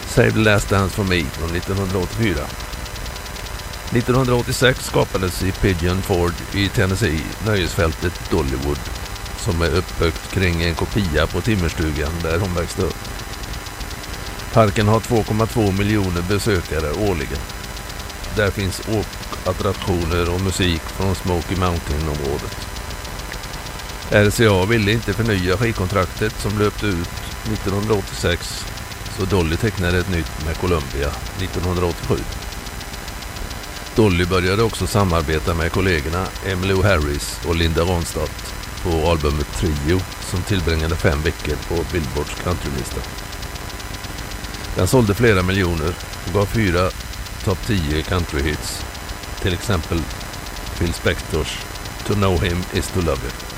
Save the Last Dance for Me från 1984. 1986 skapades i Pigeon Forge i Tennessee nöjesfältet Dollywood, som är uppbyggt kring en kopia på timmerstugan där hon växte upp. Parken har 2,2 miljoner besökare årligen. Där finns åkattraktioner och musik från Smoky Mountain-området. RCA ville inte förnya skivkontraktet som löpte ut 1986, så Dolly tecknade ett nytt med Columbia 1987. Dolly började också samarbeta med kollegorna Emmylou Harris och Linda Ronstadt på albumet Trio, som tillbringade 5 veckor på Billboards countrylista. Den sålde flera miljoner och gav 4 topp 10 countryhits, till exempel Phil Spectors To Know Him Is To Love Him.